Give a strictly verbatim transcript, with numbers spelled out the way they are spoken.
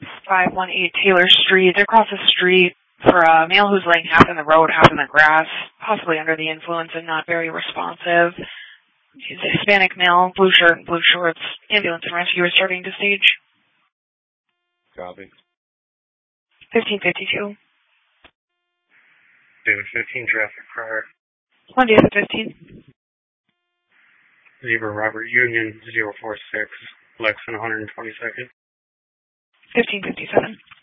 five one eight Taylor Street. They're across the street for a male who's laying half in the road, half in the grass, possibly under the influence and not very responsive. He's a Hispanic male, blue shirt and blue shorts. Ambulance and rescue are starting to stage. Copy. fifteen fifty-two. David fifteen, traffic prior. One David fifteen. Zebra Robert Union, zero four six, Lexington one hundred twenty-second. fifteen fifty-seven.